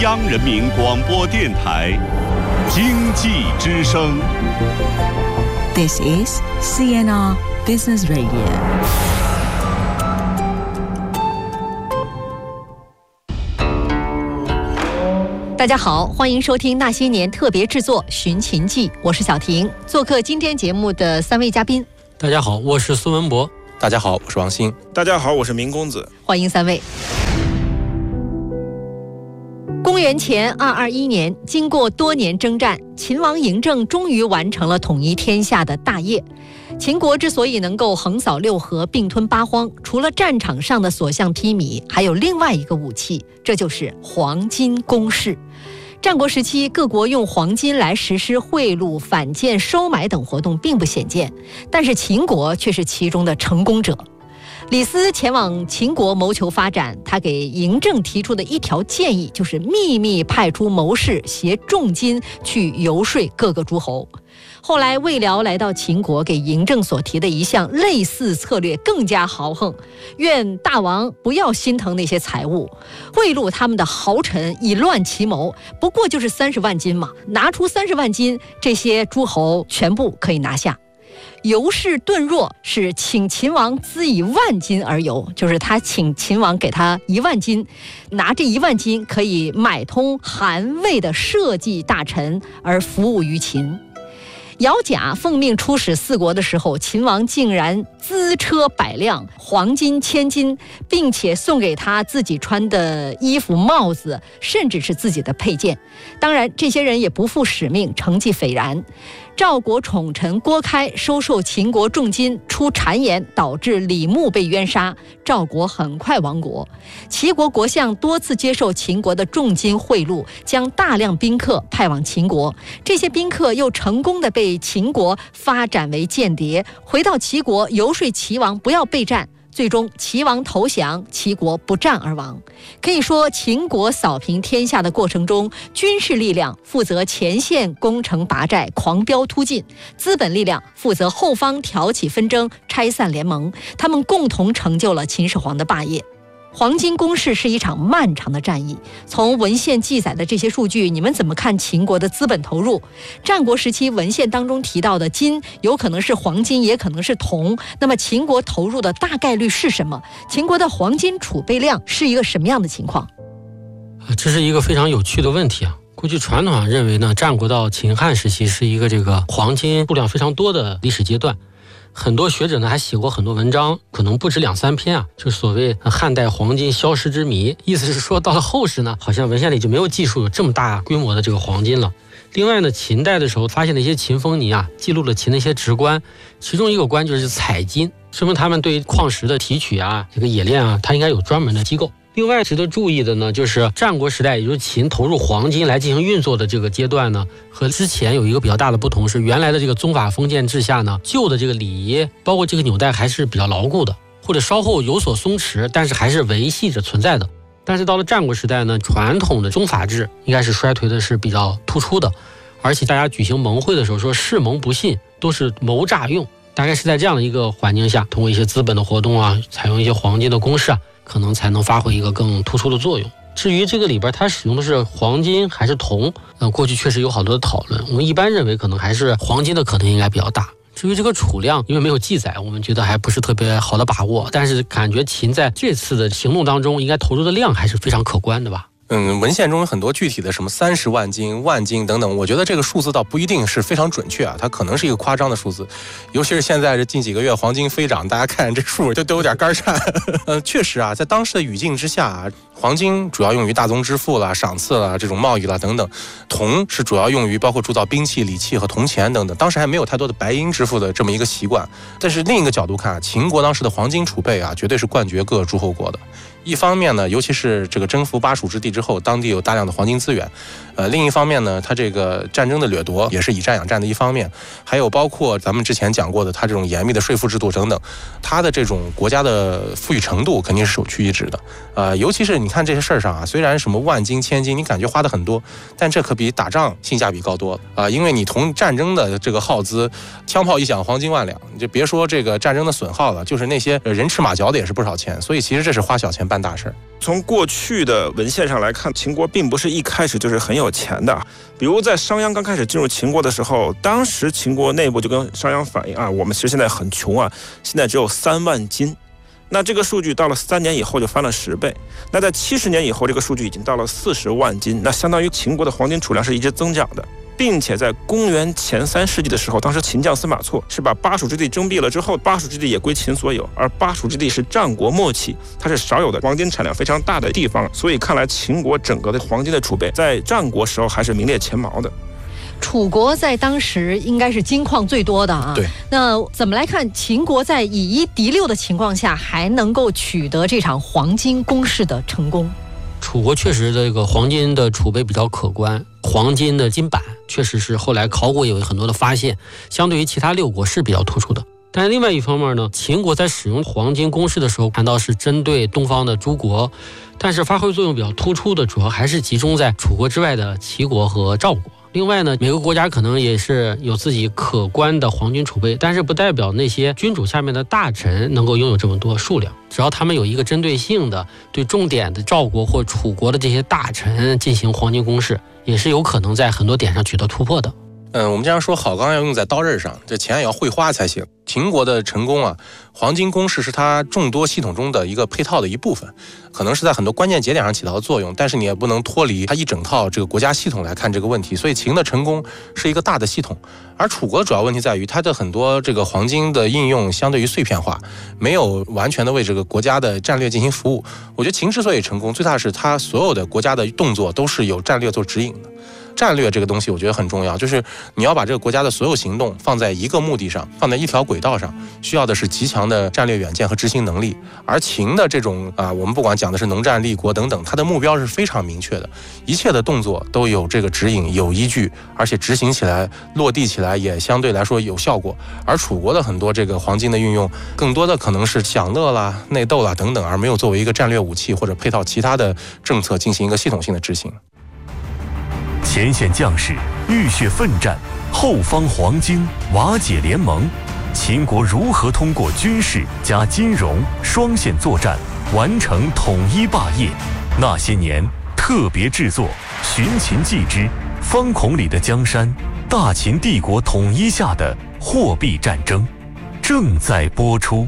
央人民广播电台经济之声。 This is CNR Business Radio。 大家好，欢迎收听那些年特别制作《寻秦记》，我是小婷。做客今天节目的3位嘉宾。 大家好，我是苏文博。 大家好，我是王鑫。 大家好，我是明公子。 欢迎3位。公元前221年，经过多年征战，秦王嬴政终于完成了统一天下的大业。秦国之所以能够横扫6合，并吞8荒，除了战场上的所向披靡，还有另外一个武器，这就是黄金攻势。战国时期，各国用黄金来实施贿赂、反间、收买等活动并不鲜见，但是秦国却是其中的成功者。李斯前往秦国谋求发展，他给嬴政提出的一条建议就是秘密派出谋士携重金去游说各个诸侯。后来魏辽来到秦国，给嬴政所提的一项类似策略更加豪横，愿大王不要心疼那些财物，贿赂他们的豪臣以乱其谋，不过就是30万金嘛，拿出30万金，这些诸侯全部可以拿下。游氏顿弱是请秦王资以10000金而游，就是他请秦王给他1万金，拿这1万金可以买通韩魏的社稷大臣而服务于秦。姚贾奉命出使4国的时候，秦王竟然资车100辆，黄金1000斤，并且送给他自己穿的衣服、帽子，甚至是自己的佩剑。当然，这些人也不负使命，成绩斐然。赵国宠臣郭开收受秦国重金，出谗言，导致李牧被冤杀，赵国很快亡国。齐国国相多次接受秦国的重金贿赂，将大量宾客派往秦国，这些宾客又成功的被秦国发展为间谍，回到齐国游说齐王不要备战，最终齐王投降，齐国不战而亡。可以说，秦国扫平天下的过程中，军事力量负责前线攻城拔寨、狂飙突进，资本力量负责后方挑起纷争、拆散联盟，他们共同成就了秦始皇的霸业。黄金攻势是一场漫长的战役，从文献记载的这些数据，你们怎么看秦国的资本投入？战国时期文献当中提到的金，有可能是黄金，也可能是铜，那么秦国投入的大概率是什么？秦国的黄金储备量是一个什么样的情况？ 这是一个非常有趣的问题啊。过去传统上认为呢，战国到秦汉时期是一个这个黄金数量非常多的历史阶段。很多学者呢还写过很多文章，可能不止2、3篇啊，就是所谓汉代黄金消失之谜。意思是说，到了后世呢，好像文献里就没有记述有这么大规模的这个黄金了。另外呢，秦代的时候发现的一些秦风泥啊，记录了秦的一些职官，其中一个官就是采金，说明他们对矿石的提取啊、这个冶炼啊，它应该有专门的机构。另外值得注意的呢，就是战国时代，也就是秦投入黄金来进行运作的这个阶段呢，和之前有一个比较大的不同是，原来的这个宗法封建制下呢，旧的这个礼仪，包括这个纽带还是比较牢固的，或者稍后有所松弛，但是还是维系着存在的。但是到了战国时代呢，传统的宗法制应该是衰退的是比较突出的，而且大家举行盟会的时候说誓盟不信，都是谋诈用，大概是在这样的一个环境下，通过一些资本的活动啊，采用一些黄金的公式啊，可能才能发挥一个更突出的作用。至于这个里边它使用的是黄金还是铜，过去确实有好多的讨论。我们一般认为可能还是黄金的可能应该比较大。至于这个储量，因为没有记载，我们觉得还不是特别好的把握。但是感觉秦在这次的行动当中，应该投入的量还是非常可观的吧。 文献中有很多具体的什么30万斤、万斤等等，我觉得这个数字倒不一定是非常准确啊，它可能是一个夸张的数字。尤其是现在这近几个月黄金飞涨，大家看这数都有点肝颤。确实啊，在当时的语境之下啊，黄金主要用于大宗支付啦、赏赐啦、这种贸易啦等等，铜是主要用于包括铸造兵器、礼器和铜钱等等。当时还没有太多的白银支付的这么一个习惯。但是另一个角度看，秦国当时的黄金储备啊，绝对是冠绝各诸侯国的。一方面呢，尤其是这个征服巴蜀之地之后，当地有大量的黄金资源。另一方面呢，它这个战争的掠夺也是以战养战的一方面，还有包括咱们之前讲过的，它这种严密的税赋制度等等，它的这种国家的富裕程度肯定是首屈一指的。尤其是你看这些事儿上啊，虽然什么万金、千金，你感觉花的很多，但这可比打仗性价比高多了因为你同战争的这个耗资，枪炮一响，黄金万两，你就别说这个战争的损耗了，就是那些人吃马嚼的也是不少钱，所以其实这是花小钱办大事。 从过去的文献上来看，秦国并不是一开始就是很有钱的。比如在商鞅刚开始进入秦国的时候，当时秦国内部就跟商鞅反映啊，我们其实现在很穷啊，现在只有3万斤。那这个数据到了3年以后就翻了10倍。那在70年以后，这个数据已经到了40万斤，那相当于秦国的黄金储量是一直增长的。并且在公元前3世纪的时候，当时秦将司马错是把巴蜀之地征辟了之后，巴蜀之地也归秦所有，而巴蜀之地是战国末期，它是少有的黄金产量非常大的地方，所以看来秦国整个的黄金的储备在战国时候还是名列前茅的。 楚国在当时应该是金矿最多的啊。 对。 那怎么来看秦国在以1敌6的情况下，还能够取得这场黄金攻势的成功？ 楚国确实这个黄金的储备比较可观，黄金的金板确实是后来考古也有很多的发现，相对于其他6国是比较突出的。但是另外一方面呢，秦国在使用黄金攻势的时候，反倒是针对东方的诸国，但是发挥作用比较突出的，主要还是集中在楚国之外的齐国和赵国。另外呢，每个国家可能也是有自己可观的黄金储备，但是不代表那些君主下面的大臣能够拥有这么多数量。只要他们有一个针对性的对重点的赵国或楚国的这些大臣进行黄金攻势，也是有可能在很多点上取得突破的。 我们经常说好钢要用在刀刃上，这钱也要会花才行。秦国的成功啊，黄金攻势是它众多系统中的一个配套的一部分，可能是在很多关键节点上起到作用，但是你也不能脱离它一整套这个国家系统来看这个问题。所以秦的成功是一个大的系统，而楚国的主要问题在于它的很多这个黄金的应用相对于碎片化，没有完全的为这个国家的战略进行服务。我觉得秦之所以成功，最大是它所有的国家的动作都是有战略做指引的。战略这个东西我觉得很重要，就是你要把这个国家的所有行动放在一个目的上，放在一条轨道上，需要的是极强的战略远见和执行能力。而秦的这种我们不管讲的是农战立国等等，它的目标是非常明确的，一切的动作都有这个指引，有依据，而且执行起来落地起来也相对来说有效果。而楚国的很多这个黄金的运用，更多的可能是享乐啦、内斗啦等等，而没有作为一个战略武器或者配套其他的政策进行一个系统性的执行。 前线将士浴血奋战，后方黄金瓦解联盟，秦国如何通过军事加金融双线作战完成统一霸业？那些年特别制作《寻秦记之方孔里的江山》，大秦帝国统一下的货币战争正在播出。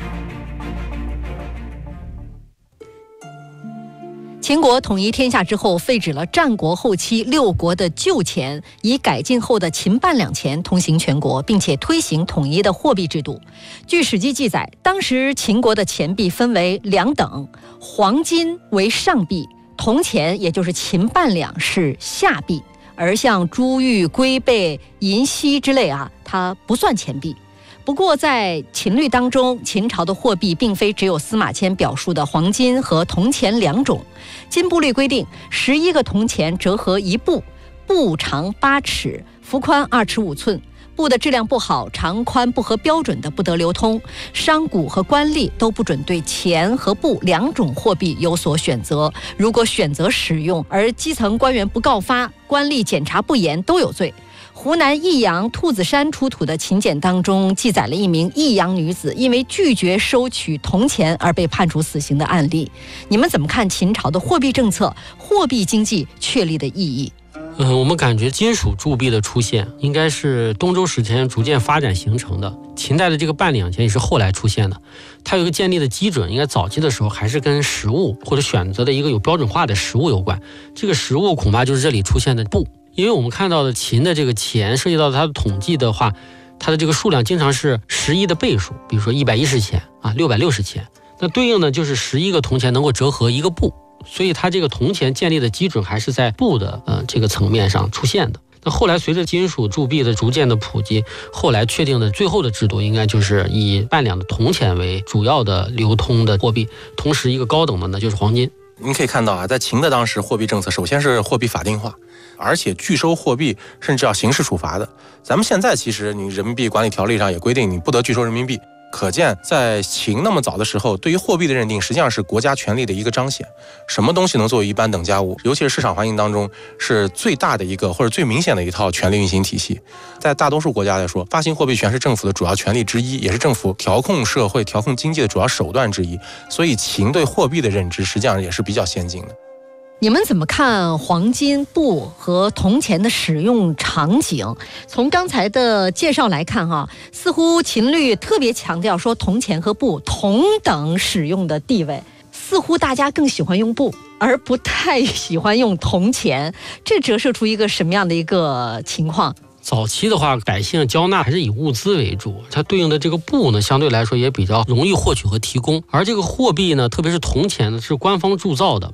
秦国统一天下之后，废止了战国后期6国的旧钱，以改进后的秦半两钱通行全国，并且推行统一的货币制度。据《史记》记载，当时秦国的钱币分为2等，黄金为上币，铜钱也就是秦半两是下币，而像珠玉、龟背、银锡之类它不算钱币。不过在秦律当中，秦朝的货币并非只有司马迁表述的黄金和铜钱2种。金布律规定，11个铜钱折合1布，布长8尺，幅宽2尺5寸。布的质量不好，长宽不合标准的不得流通。商贾和官吏都不准对钱和布2种货币有所选择，如果选择使用，而基层官员不告发，官吏检查不严，都有罪。湖南益阳兔子山出土的秦简当中记载了一名益阳女子因为拒绝收取铜钱而被判处死刑的案例。你们怎么看秦朝的货币政策、货币经济确立的意义？ 我们感觉金属铸币的出现应该是东周时期逐渐发展形成的。秦代的这个半两钱也是后来出现的，它有一个建立的基准，应该早期的时候还是跟实物或者选择的一个有标准化的实物有关。这个实物恐怕就是这里出现的布。因为我们看到的秦的这个钱涉及到它的统计的话，它的这个数量经常是11的倍数，比如说110钱660钱，那对应的就是11个铜钱能够折合1个布，所以它这个铜钱建立的基准还是在布的这个层面上出现的。那后来随着金属铸币的逐渐的普及，后来确定的最后的制度应该就是以半两的铜钱为主要的流通的货币，同时一个高等的呢就是黄金。 您可以看到在秦的当时货币政策，首先是货币法定化，而且拒收货币甚至要刑事处罚的。咱们现在其实你人民币管理条例上也规定你不得拒收人民币， 可见在秦那么早的时候，对于货币的认定实际上是国家权力的一个彰显。什么东西能作为一般等价物，尤其是市场环境当中是最大的一个或者最明显的一套权力运行体系。在大多数国家来说，发行货币权是政府的主要权力之一，也是政府调控社会、调控经济的主要手段之一。所以秦对货币的认知实际上也是比较先进的。 你们怎么看黄金、布和铜钱的使用场景？从刚才的介绍来看似乎秦律特别强调说铜钱和布同等使用的地位，似乎大家更喜欢用布，而不太喜欢用铜钱，这折射出一个什么样的一个情况？ 早期的话，百姓交纳还是以物资为主，它对应的这个布呢，相对来说也比较容易获取和提供。而这个货币呢，特别是铜钱呢，是官方铸造的，